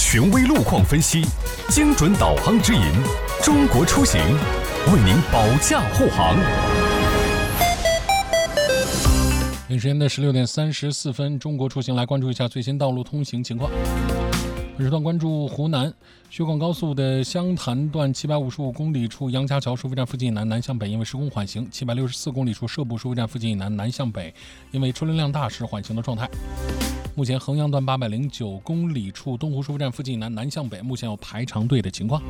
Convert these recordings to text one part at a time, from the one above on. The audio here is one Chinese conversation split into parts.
权威路况分析，精准导航指引，中国出行为您保驾护航。 北京时间的16点34分，中国出行来关注一下最新道路通行情况。本时段关注湖南薛广高速的湘潭段755公里处杨家桥收费站附近以南南向北因为施工缓行，764公里处社部收费站附近以南南向北因为车流量大是缓行的状态。目前衡阳段809公里处东湖收费站附近以南南向北目前有排长队的情况。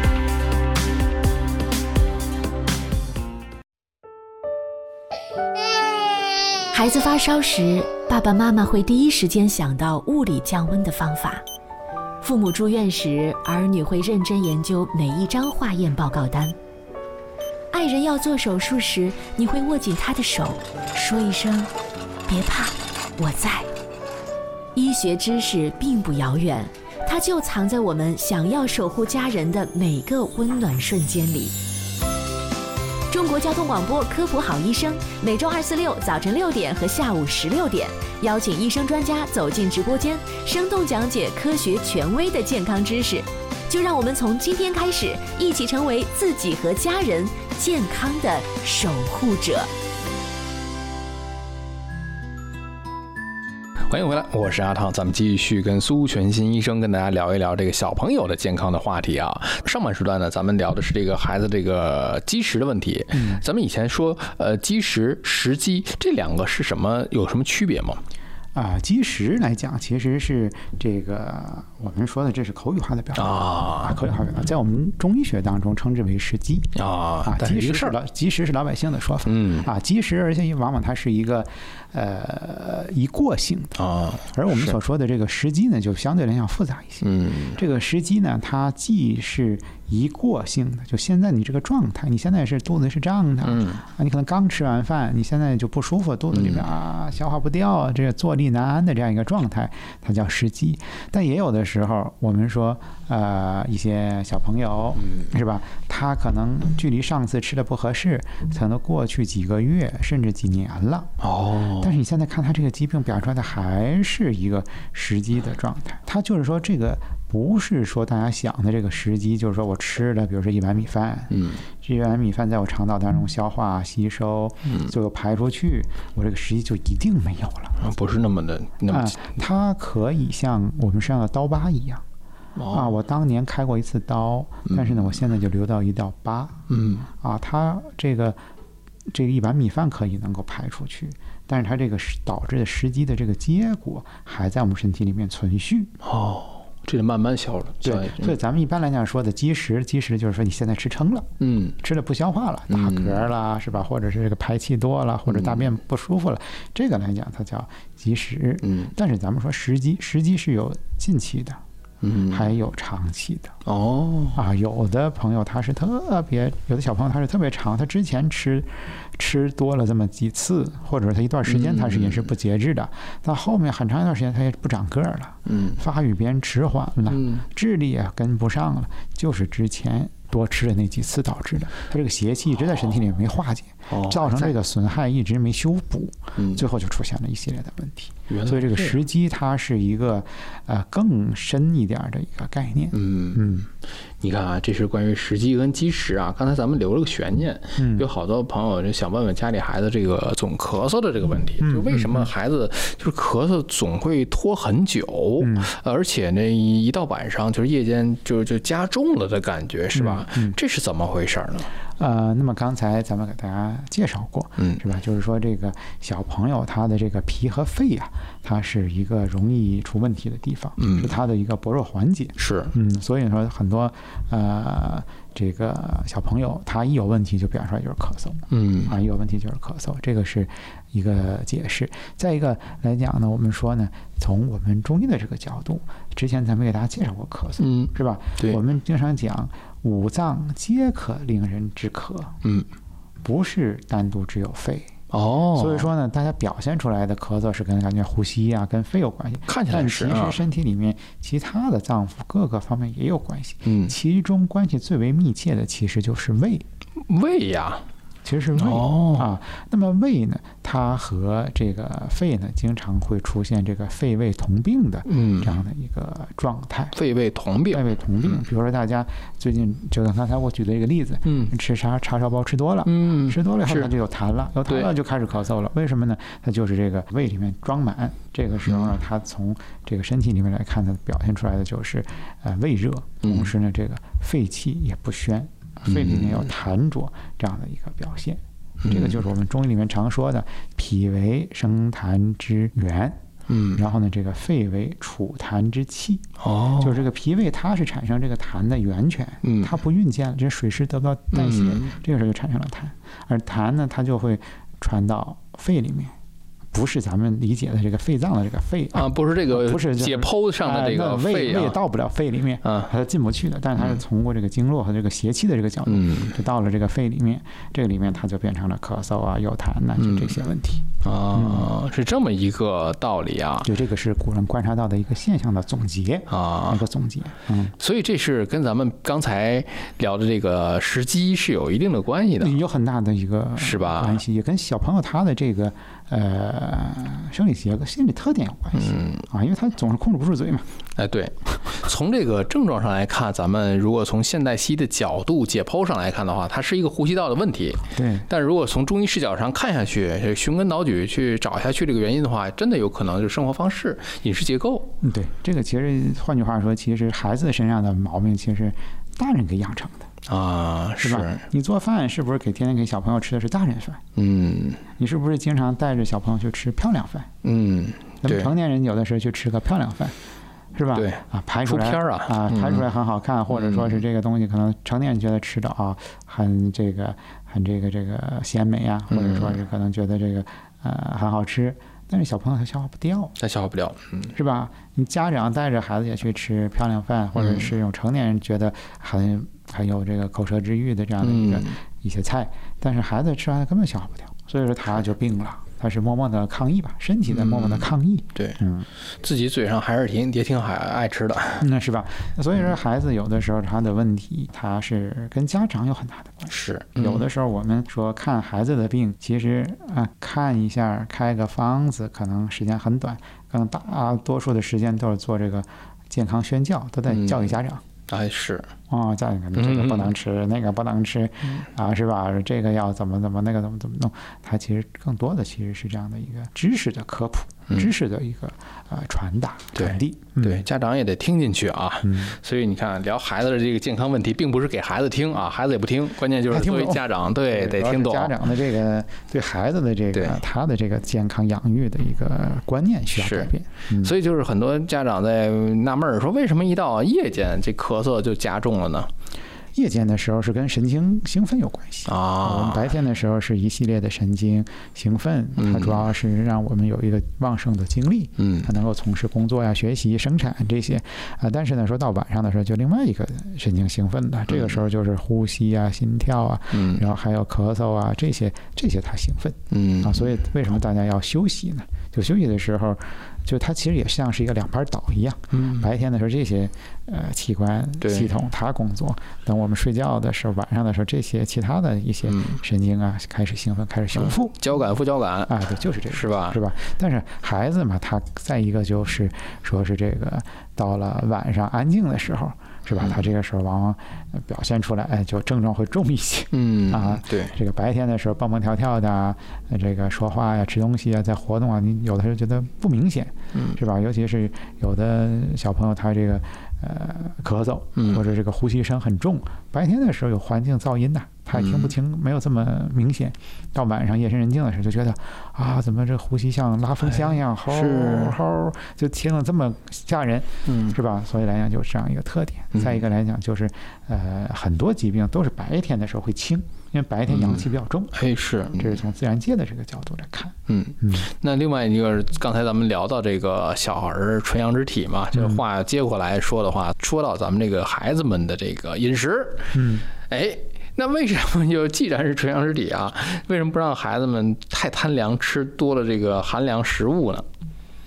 孩子发烧时，爸爸妈妈会第一时间想到物理降温的方法。父母住院时，儿女会认真研究每一张化验报告单。爱人要做手术时，你会握紧他的手，说一声别怕，我在。医学知识并不遥远，它就藏在我们想要守护家人的每个温暖瞬间里。中国交通广播科普好医生，每周2、4、6早晨6点和下午16点，邀请医生专家走进直播间，生动讲解科学权威的健康知识。就让我们从今天开始，一起成为自己和家人健康的守护者。 欢迎回来，我是阿汤，咱们继续跟苏全新医生跟大家聊一聊这个小朋友的健康的话题啊。上半时段呢，咱们聊的是这个孩子这个积食的问题。咱们以前说积食、食积这两个是什么？有什么区别吗？ 积食来讲，其实是这个我们说的，这是口语化的表达口语化表达，在我们中医学当中称之为食积积食是老百姓的说法积食，而且往往它是一个一过性的而我们所说的这个食积呢，就相对来讲复杂一些。这个食积呢，它既是一过性的，就现在你这个状态，你现在是肚子是胀的你可能刚吃完饭，你现在就不舒服，肚子里面消化不掉，这个坐立难安的这样一个状态，它叫食积。但也有的时候，我们说一些小朋友是吧，他可能距离上次吃的不合适，可能过去几个月甚至几年了但是你现在看他这个疾病表现出来的还是一个食积的状态。他就是说这个不是说大家想的这个食积，就是说我吃了比如说1碗米饭这1碗米饭在我肠道当中消化吸收最后排出去，我这个食积就一定没有了不是那么它可以像我们身上的刀疤一样我当年开过一次刀但是呢我现在就留到一道疤它这个1碗米饭可以能够排出去，但是它这个导致的食积的这个结果还在我们身体里面存续这得慢慢消了。 对，所以咱们一般来讲说的积食就是说你现在吃撑了吃了不消化了，打嗝了是吧，或者是这个排气多了，或者大便不舒服了这个来讲它叫积食但是咱们说食积是有近期的还有长期的有的朋友他是特别，有的小朋友他是特别长，他之前吃多了这么几次，或者他一段时间他是饮食不节制的到后面很长一段时间他也不长个儿了发育变迟缓了智力也跟不上了，就是之前多吃了那几次导致的，他这个邪气一直在身体里没化解造成这个损害一直没修补最后就出现了一系列的问题。所以这个食积它是一个更深一点的一个概念你看这是关于食积跟积食刚才咱们留了个悬念有好多朋友就想问问家里孩子这个总咳嗽的这个问题就为什么孩子就是咳嗽总会拖很久而且呢一到晚上就是夜间就加重了的感觉是吧这是怎么回事呢？ 那么刚才咱们给大家介绍过是吧，就是说这个小朋友他的这个脾和肺它是一个容易出问题的地方是他的一个薄弱环节是所以说很多这个小朋友他一有问题就表现出来就是咳嗽一有问题就是咳嗽，这个是一个解释。再一个来讲呢，我们说呢，从我们中医的这个角度，之前咱们给大家介绍过咳嗽是吧？ 对， 我们经常讲五脏皆可令人治咳不是单独只有肺所以说呢，大家表现出来的咳嗽是跟感觉呼吸跟肺有关系， 看起来是但其实身体里面其他的脏腑各个方面也有关系其中关系最为密切的其实就是胃其实是胃啊。那么胃呢，它和这个肺呢，经常会出现这个肺胃同病的这样的一个状态。 肺胃同病， 比如说大家最近就刚才我举的一个例子，吃叉烧包吃多了，吃多了以后它就有痰了，就开始咳嗽了。为什么呢？它就是这个胃里面装满，这个时候呢，它从这个身体里面来看，它表现出来的就是胃热，同时呢，这个肺气也不宣，肺里面有痰浊这样的一个表现。这个就是我们中医里面常说的脾为生痰之源，然后呢，这个肺为储痰之器。就是这个脾胃它是产生这个痰的源泉，它不运见了，这水湿得不到代谢，这个时候就产生了痰，而痰呢，它就会传到肺里面。不是咱们理解的这个肺脏的这个肺不是这个， 不是解剖上的这个肺胃到不了肺里面它进不去的，但是它是通过这个经络和这个邪气的这个角度，就到了这个肺里面，这个里面它就变成了咳嗽啊、有痰呐，就这些问题是这么一个道理啊。 就这个是古人观察到的一个现象的总结一个总结。 所以这是跟咱们刚才聊的这个时机是有一定的关系的， 有很大的一个是吧关系，也跟小朋友他的这个生理结构、心理特点有关系因为他总是控制不住嘴嘛。 对，从这个症状上来看，咱们如果从现代西医的角度解剖上来看的话，它是一个呼吸道的问题。 对， 但如果从中医视角上看下去，寻根导举去找下去这个原因的话，真的有可能就是生活方式、饮食结构。 对，这个其实换句话说，其实孩子身上的毛病，其实大人给养成的。是吧？你做饭是不是天天给小朋友吃的是大人饭？你是不是经常带着小朋友去吃漂亮饭？咱们成年人有的时候去吃个漂亮饭，是吧？ 对拍出来拍出来很好看，或者说是这个东西可能成年人觉得吃的很这个鲜美啊，或者说是可能觉得这个很好吃。但是小朋友他消化不掉，是吧？你家长带着孩子也去吃漂亮饭，或者是用成年人觉得很有这个口舌之欲的这样的一些菜，但是孩子吃完根本消化不掉，所以说他就病了。他是默默的抗议吧，身体在默默的抗议。 对，自己嘴上还是挺爱吃的， 那是吧？所以说孩子有的时候他的问题，他是跟家长有很大的关系。 是， 有的时候我们说看孩子的病，其实看一下开个方子，可能时间很短，可能大多数的时间都是做这个健康宣教，都在教育家长。 是家长这个不能吃，那个不能吃是吧？这个要怎么那个怎么弄？它其实更多的其实是这样的一个知识的科普，知识的一个传递。 对，家长也得听进去啊。所以你看，聊孩子的这个健康问题，并不是给孩子听孩子也不听，关键就是作为家长得听懂。 家长的这个对孩子的这个他的这个健康养育的一个观念需要改变。 所以就是很多家长在纳闷说，为什么一到夜间这咳嗽就加重了呢？ 夜间的时候是跟神经兴奋有关系我们白天的时候是一系列的神经兴奋，它主要是让我们有一个旺盛的精力，它能够从事工作呀、学习、生产这些但是呢，说到晚上的时候就另外一个神经兴奋的，这个时候就是呼吸啊、心跳啊，然后还有咳嗽啊这些它兴奋所以为什么大家要休息呢？就休息的时候，就它其实也像是一个两盘倒一样。白天的时候这些器官系统它工作，等我们睡觉的时候，晚上的时候这些其他的一些神经开始兴奋，开始修复， 交感副交感对，就是这个， 是吧？ 但是孩子嘛，他再一个就是说是这个到了晚上安静的时候，是吧？他这个时候往往表现出来，就症状会重一些。 对， 这个白天的时候蹦蹦跳跳的，这个说话呀、吃东西啊、在活动啊，你有的时候觉得不明显，是吧？尤其是有的小朋友他这个咳嗽或者这个呼吸声很重，白天的时候有环境噪音的，他也听不清，没有这么明显。到晚上夜深人静的时候，就觉得怎么这呼吸像拉风箱一样，吼吼，就听了这么吓人，是吧？所以来讲就是这样一个特点。再一个来讲就是很多疾病都是白天的时候会轻，因为白天阳气比较重。 是， 这是从自然界的这个角度来看。 那另外一个，刚才咱们聊到这个小儿纯阳之体嘛，这个话接过来说的话，说到咱们这个孩子们的这个饮食，那为什么既然是纯阳之体为什么不让孩子们太贪凉，吃多了这个寒凉食物呢？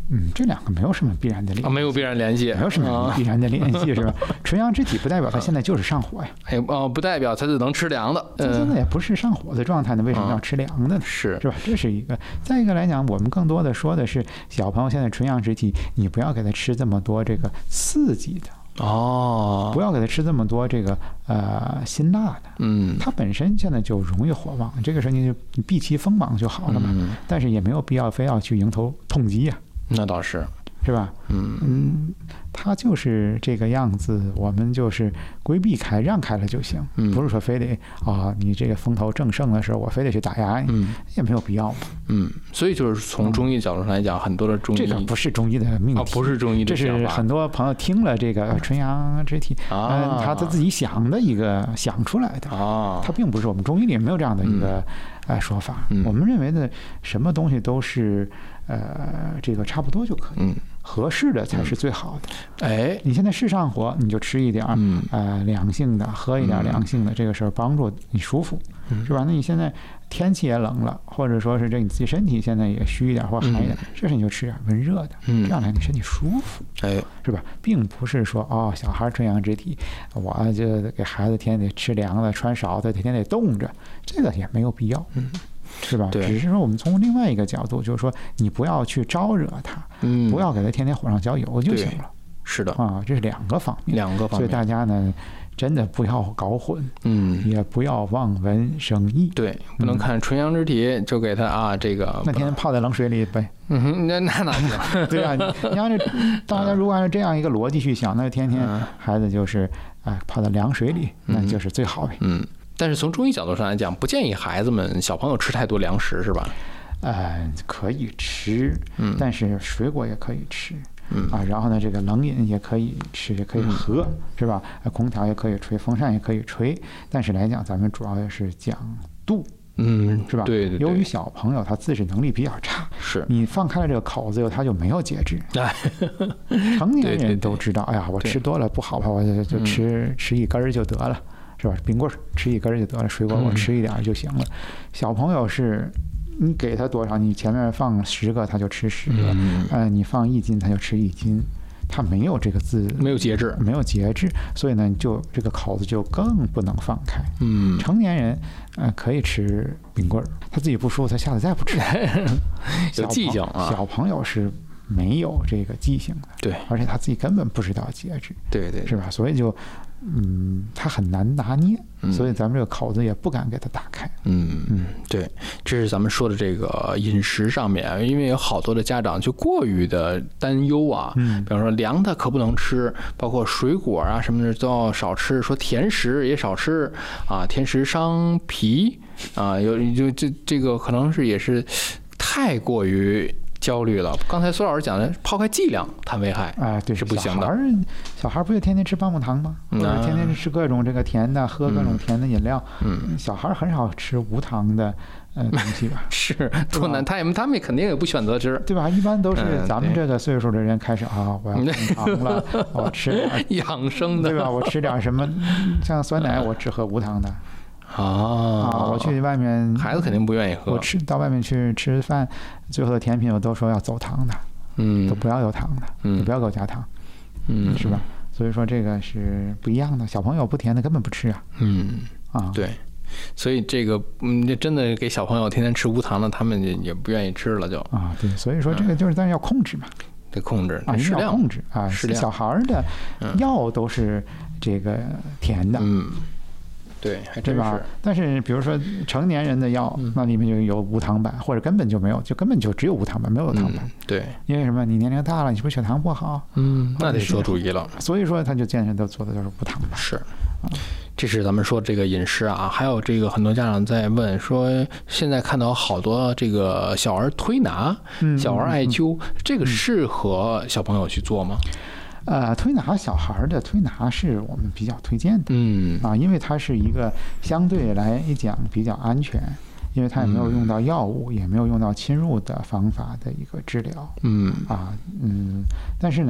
这两个没有什么必然的联系， 没有必然联系， 没有什么必然的联系，是吧？纯阳之体不代表它现在就是上火呀， 不代表它就能吃凉的， 它现在也不是上火的状态呢，为什么要吃凉的呢？是吧？这是一个。再一个来讲，我们更多的说的是小朋友现在纯阳之体，你不要给他吃这么多这个刺激的。不要给他吃这么多这个辛辣的，他本身现在就容易火旺，这个时候你避其锋芒就好了嘛，但是也没有必要非要去迎头痛击呀， 那倒是吧？他就是这个样子，我们就是规避开、让开了就行，不是说非得你这个风头正盛的时候，我非得去打压你，也没有必要嘛。 所以就是从中医角度上来讲，很多的中医这个不是中医的命题， 不是中医的想法， 这是很多朋友听了这个纯阳之体，他自己想的一个想出来的他并不是我们中医里没有这样的一个说法。我们认为的什么东西都是这个差不多就可以。合适的才是最好的。你现在是上火，你就吃一点凉性的，喝一点凉性的，这个时候帮助你舒服，是吧？那你现在天气也冷了，或者说是这你自己身体现在也虚一点或寒一点，这时候你就吃点温热的，这样让你身体舒服，是吧？并不是说小孩纯阳之体，我就给孩子天天得吃凉的，穿少的，天天得冻着，这个也没有必要。是吧？只是说我们从另外一个角度，就是说你不要去招惹他，不要给他天天火上浇油就行了。是的这是两个方面，所以大家呢，真的不要搞混，也不要望文生义。 对，不能看纯阳之体就给他这个那天天泡在冷水里呗。 那哪行？ 对啊，你要是大家如果按照这样一个逻辑去想，那天天孩子就是泡在凉水里，那就是最好呗。 但是从中医角度上来讲，不建议孩子们、小朋友吃太多凉食，是吧？ 可以吃，但是水果也可以吃，然后呢，这个冷饮也可以吃，也可以喝，是吧？空调也可以吹，风扇也可以吹，但是来讲，咱们主要的是讲度。是吧？ 对。 由于小朋友他自制能力比较差， 是你放开了这个口子以后，他就没有节制。成年人都知道，我吃多了不好吧，我就吃一根就得了。是吧？冰棍吃一根就得了，水果我吃一点就行了。小朋友是，你给他多少，你前面放10个他就吃10个，你放1斤他就吃1斤，他没有这个没有节制， 所以呢，就这个口子就更不能放开。成年人可以吃冰棍，他自己不舒服，他下次再不吃。 有记性啊， 小朋友是没有这个记性的， 对， 而且他自己根本不知道节制， 对， 是吧？所以就。他很难拿捏，所以咱们这个口子也不敢给他打开。 对，这是咱们说的这个饮食上面，因为有好多的家长就过于的担忧比方说凉的可不能吃，包括水果什么的都要少吃，说甜食也少吃甜食伤脾有这个可能是也是太过于焦虑了。刚才苏老师讲的，抛开剂量谈危害， 对， 是不行的。 小孩不就天天吃棒棒糖吗？或者天天吃各种这个甜的，喝各种甜的饮料。小孩很少吃无糖的东西吧？ 是多难，他们肯定也不选择吃， 对吧？一般都是咱们这个岁数的人开始我要控糖了，我吃点养生的， 对吧？我吃点什么，像酸奶，我只喝无糖的。我去外面， 孩子肯定不愿意喝。 我到外面去吃饭，最后的甜品我都说要走糖的，都不要有糖的，都不要给我加糖，是吧？所以说这个是不一样的。小朋友不甜的根本不吃对，所以这个真的给小朋友天天吃无糖的，他们也不愿意吃了就对，所以说这个就是但是要控制嘛， 得控制一定要控制适量。小孩的药都是这个甜的， 对，还真是。 但是比如说成年人的药，那里面就有无糖版，或者根本就没有，根本就只有无糖版，没有有糖版。 对， 因为什么？你年龄大了，你是不是血糖不好？ 那得做注意了。 所以说，他就健身都做的都是无糖版。 是，这是咱们说这个饮食还有这个很多家长在问说，现在看到好多这个小儿推拿、小儿艾灸，这个适合小朋友去做吗？ 推拿小孩的推拿是我们比较推荐的，因为它是一个相对来讲比较安全，因为它也没有用到药物，也没有用到侵入的方法的一个治疗，但是呢，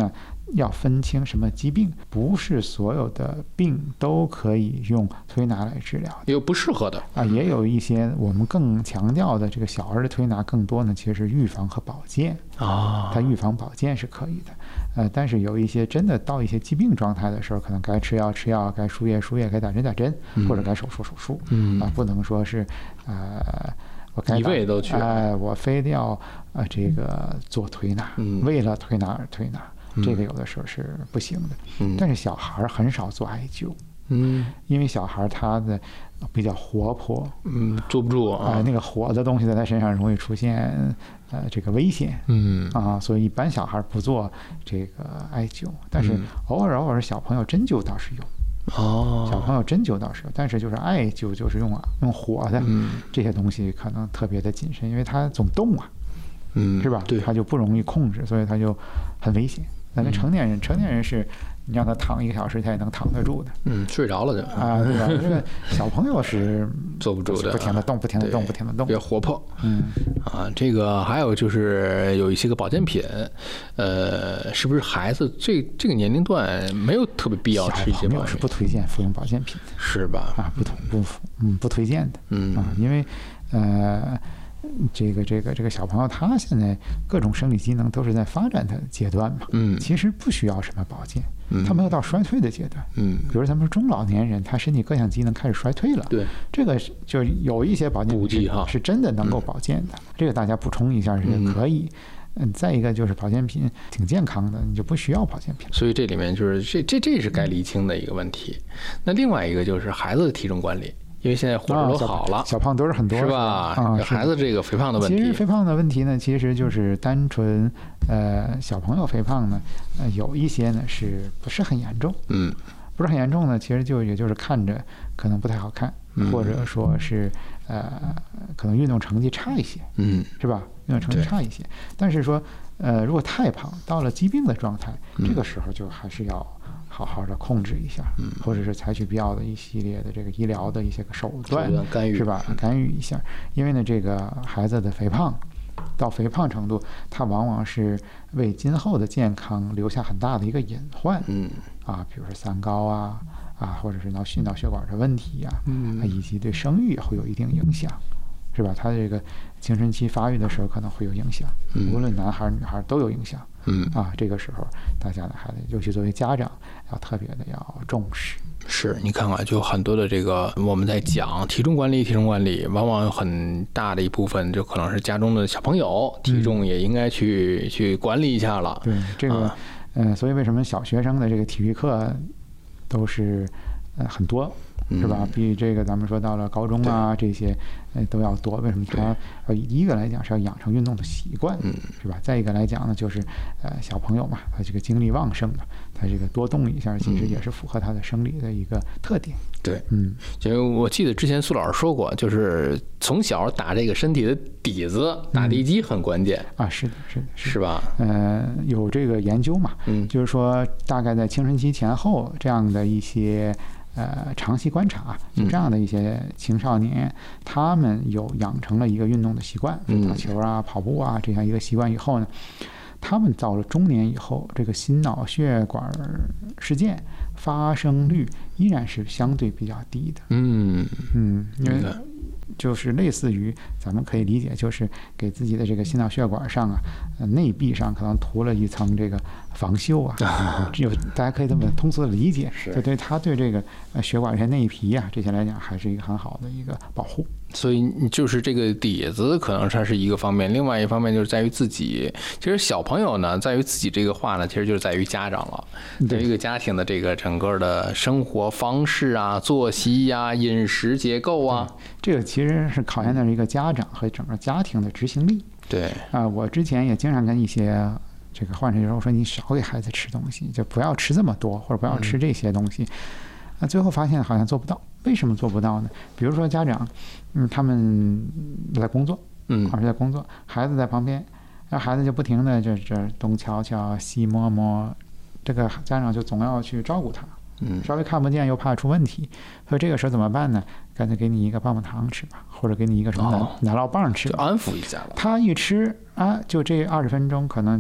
要分清什么疾病，不是所有的病都可以用推拿来治疗的， 也有不适合的啊，也有一些我们更强调的这个小儿的推拿更多呢，其实是预防和保健啊， 它预防保健是可以的，但是有一些真的到一些疾病状态的时候，可能该吃药吃药，该输液输液，该打针打针，或者该手术手术，不能说是我该一味都去， 我非得要这个做推拿，为了推拿而推拿。这个有的时候是不行的，但是小孩很少做艾灸，因为小孩他的比较活泼， 坐不住啊， 那个火的东西在他身上容易出现这个危险，所以一般小孩不做这个艾灸，但是偶尔小朋友针灸倒是有。小朋友针灸倒是有，但是就是艾灸就是用火的，这些东西可能特别的谨慎，因为它总动啊，是吧？ 对， 它就不容易控制，所以它就很危险。咱们成年人是你让他躺1个小时，他也能躺得住的。 睡着了就对吧？这个小朋友是坐不住的， 不停的动，不停的动， 比较活泼。这个还有就是有一些个保健品，是不是孩子这个年龄段没有特别必要吃一些？小朋友是不推荐服用保健品的， 是吧？ 不推荐的。因为这个小朋友他现在各种生理机能都是在发展的阶段嘛，其实不需要什么保健，他没有到衰退的阶段，比如咱们说中老年人，他身体各项机能开始衰退了， 对， 这个就有一些保健品是真的能够保健的，这个大家补充一下是可以。再一个就是保健品挺健康的，你就不需要保健品。 所以这里面就是这是该厘清的一个问题。那另外一个就是孩子的体重管理。因为现在伙食都好了， 小胖都是很多， 是吧？孩子这个肥胖的问题， 其实肥胖的问题呢，其实就是单纯小朋友肥胖呢，有一些呢是不是很严重？不是很严重呢，其实也就是看着可能不太好看，或者说是可能运动成绩差一些，是吧？运动成绩差一些，但是说如果太胖到了疾病的状态，这个时候就还是要好好的控制一下，或者是采取必要的一系列的这个医疗的一些个手段干预， 是吧？干预一下，因为呢，这个孩子的肥胖到肥胖程度，它往往是为今后的健康留下很大的一个隐患，比如说三高啊，或者是心脑血管的问题啊，以及对生育也会有一定影响。是吧？他这个青春期发育的时候可能会有影响，无论男孩女孩都有影响。这个时候大家呢，还得尤其作为家长，要特别的要重视。 是你看看，就很多的这个我们在讲体重管理，往往有很大的一部分就可能是家中的小朋友体重也应该去管理一下了。 对这个，所以为什么小学生的这个体育课都是很多？是吧？比这个咱们说到了高中啊，这些都要多。为什么？它一个来讲是要养成运动的习惯，是吧？再一个来讲呢，就是小朋友嘛，他这个精力旺盛的，他这个多动一下，其实也是符合他的生理的一个特点。 对，就我记得之前苏老师说过，就是从小打这个身体的底子，打地基很关键啊。是的， 是吧？ 有这个研究嘛，就是说大概在青春期前后这样的一些。长期观察，就这样的一些青少年，他们有养成了一个运动的习惯，打球啊、跑步啊这样一个习惯以后呢，他们到了中年以后，这个心脑血管事件发生率依然是相对比较低的。因为就是类似于咱们可以理解，就是给自己的这个心脑血管上内壁上可能涂了一层这个防锈大家可以这么通俗的理解，就对它对这个血管这些内皮这些来讲，还是一个很好的一个保护。 所以就是这个底子可能它是一个方面，另外一方面就是在于自己。其实小朋友呢，在于自己这个话呢，其实就是在于家长了，在于一个家庭的这个整个的生活方式啊、作息啊、饮食结构啊， 这个其实是考验的一个家长和整个家庭的执行力。 对我之前也经常跟一些这个患者说，我说你少给孩子吃东西，就不要吃这么多，或者不要吃这些东西。最后发现好像做不到。为什么做不到呢？比如说家长，他们在工作，而且在工作，孩子在旁边，然后孩子就不停的这东瞧瞧西摸摸，这个家长就总要去照顾他，稍微看不见又怕出问题，所以这个时候怎么办呢？干脆给你一个棒棒糖吃吧，或者给你一个什么奶酪棒吃吧， 安抚一下了。 他一吃就这20分钟可能就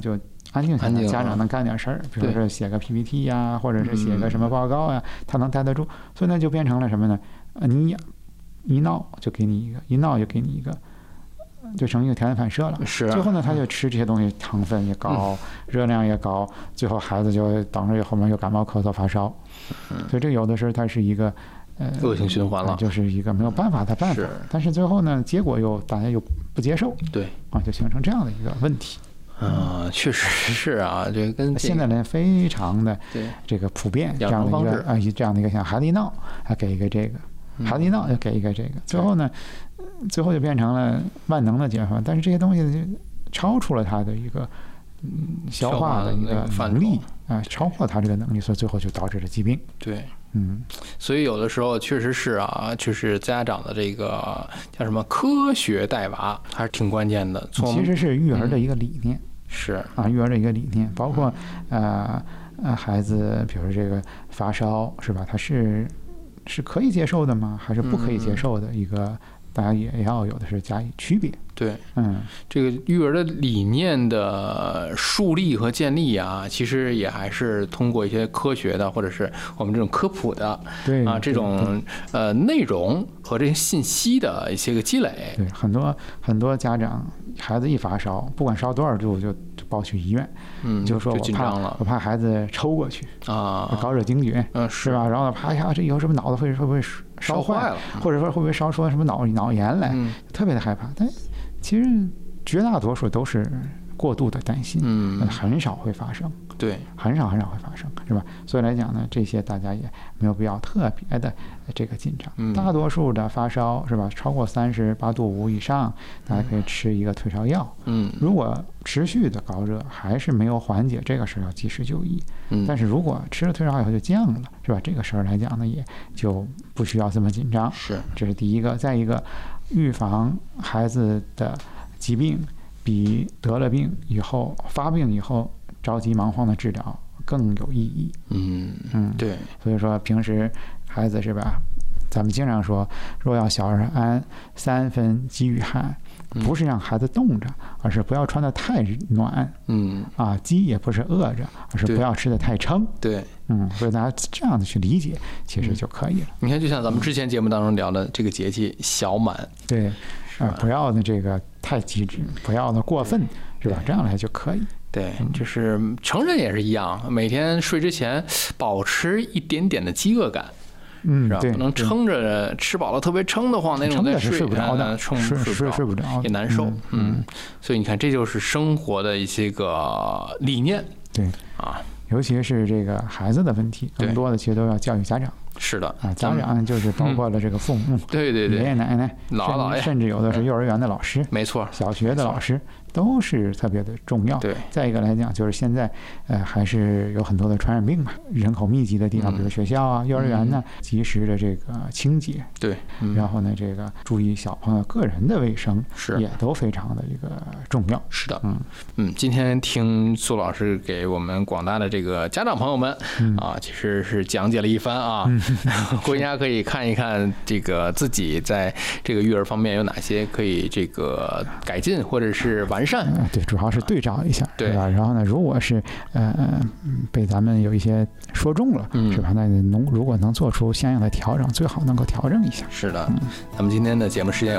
安静下来，家长能干点事儿，比如说写个 PPT 呀，或者是写个什么报告呀，他能待得住。所以呢，就变成了什么呢？你一闹就给你一个，一闹就给你一个，就成一个条件反射了。 是。 最后呢，他就吃这些东西，糖分也高，热量也高，最后孩子就等着后面又感冒、咳嗽、发烧。所以这有的时候它是一个恶性循环了， 就是一个没有办法的办法。但是最后呢，结果大家又不接受， 对啊，就形成这样的一个问题。 确实是啊，这跟现在人非常的这个普遍，这样的一个这样的一个像孩子一闹，还给一个这个，孩子一闹就给一个这个，最后呢，最后就变成了万能的解法，但是这些东西就超出了他的一个消化的一个能力啊，超过他这个能力，所以最后就导致了疾病。 对。所以有的时候确实是啊，就是家长的这个叫什么科学带娃还是挺关键的。 其实是育儿的一个理念， 是啊，育儿的一个理念，包括孩子，比如这个发烧是吧？他是可以接受的吗？还是不可以接受的一个？大家也要有的是加以区别。 对，这个育儿的理念的树立和建立啊，其实也还是通过一些科学的，或者是我们这种科普的， 对啊， 这种内容和这些信息的一些个积累。 对，很多家长孩子一发烧，不管烧多少度就抱去医院，就说我怕孩子抽过去啊，高热惊厥，是吧？然后怕呀，这以后是不是脑子会不会烧坏了，或者说会不会烧出什么脑炎来，特别的害怕。但其实绝大多数都是过度的担心，很少会发生， 对， 很少会发生，是吧？所以来讲呢，这些大家也没有必要特别的这个紧张。大多数的发烧是吧，超过38.5度以上，大家可以吃一个退烧药。如果持续的高热还是没有缓解，这个事儿要及时就医。但是如果吃了退烧药以后就降了，是吧？这个事儿来讲呢，也就不需要这么紧张。 是， 这是第一个。再一个，预防孩子的疾病比得了病以后发病以后着急忙慌的治疗更有意义。 对。 所以说平时孩子是吧，咱们经常说，若要小儿安，3分饥与寒。不是让孩子冻着，而是不要穿得太暖。饥也不是饿着，而是不要吃得太撑。 对， 所以大家这样的去理解，其实就可以了。 你看，就像咱们之前节目当中聊的这个节气小满， 对，不要的这个太极致，不要的过分，是吧？这样来就可以。 对，就是成人也是一样，每天睡之前保持一点点的饥饿感。是吧？不能撑着吃饱了特别撑得慌那种再睡不着的，睡不着也难受。所以你看，这就是生活的一些个理念。 对啊，尤其是这个孩子的问题，更多的其实都要教育家长。 是的啊，家长就是包括了这个父母， 对， 爷爷奶奶、 姥爷， 甚至有的是幼儿园的老师， 没错， 小学的老师。都是特别的重要。 对， 再一个来讲，就是现在还是有很多的传染病嘛，人口密集的地方，比如学校啊、幼儿园呢，及时的这个清洁。 对， 然后呢，这个注意小朋友个人的卫生， 是也都非常的一个重要。 是的，今天听苏老师给我们广大的这个家长朋友们其实是讲解了一番啊，回家可以看一看这个自己在这个育儿方面有哪些可以这个改进或者是完善。 对，主要是对照一下， 对吧？然后呢，如果是被咱们有一些说中了，是吧？那如果能做出相应的调整，最好能够调整一下。 是的，咱们今天的节目时间有